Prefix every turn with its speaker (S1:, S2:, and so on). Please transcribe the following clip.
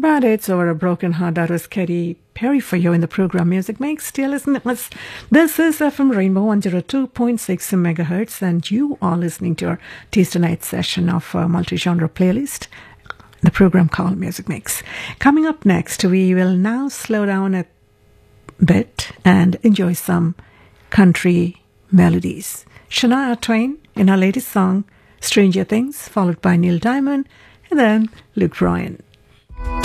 S1: Bandits Over a Broken Heart. That was Katy Perry for you in the program Music Mix. Still listening. This is FM Rainbow 102.6 megahertz, and you are listening to our Tuesday night session of multi-genre playlist, the program called Music Mix. Coming up next, we will now slow down a bit and enjoy some country melodies. Shania Twain in her latest song, Stranger Things, followed by Neil Diamond, and then Luke Bryan.